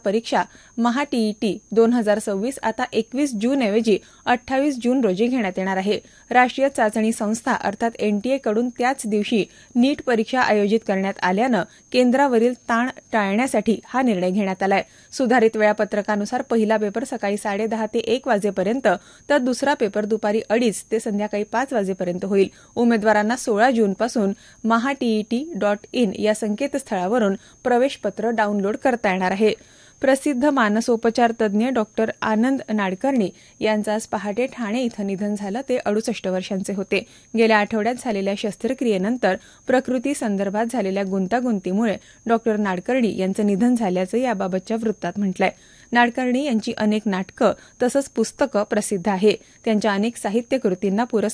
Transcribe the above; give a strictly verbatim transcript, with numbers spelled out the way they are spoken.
परीक्षा महाटीईटी दोन हजार सव्वीस आता एकवीस जून ऐवजी अठ्ठावीस जून रोजी घेण्यात येणार आहे. राष्ट्रीय चाचणी संस्था अर्थात एनटीए कडून त्याच दिवशी नीट परीक्षा आयोजित करण्यात आल्यानं केंद्रावरील ताण टाळण्यासाठी हा निर्णय घेण्यात आलाय. सुधारित वेळापत्रकानुसार पहिला पेपर सकाळी साडेदहा ते एक वाजेपर्यंत तर दुसरा पेपर दुपारी अडीच ते संध्याकाळी पाच वाजेपर्यंत होईल. उमेदवारांना सोळा जूनपासून महाटीईटी डॉट इन या संकेतस्थळावरून प्रवेशपत्र डाउनलोड करता येणार आहे. प्रसिद्ध मानसोपचार तज्ज्ञ डॉक्टर आनंद नाडकर्णी यांचं आज पहाटे ठाणे इथं निधन झालं. ते अडुसष्ट वर्षांचे होते. गेल्या आठवड्यात झालेल्या शस्त्रक्रियेनंतर प्रकृती संदर्भात झालेल्या गुंतागुंतीमुळे डॉक्टर नाडकर्णी यांचं निधन झाल्याचं याबाबतच्या वृत्तात म्हटलंय. नाडकर्णी यांची अनेक नाटकं तसंच पुस्तकं प्रसिद्ध आहे. त्यांच्या अनेक साहित्यकृतींना पुरस्कार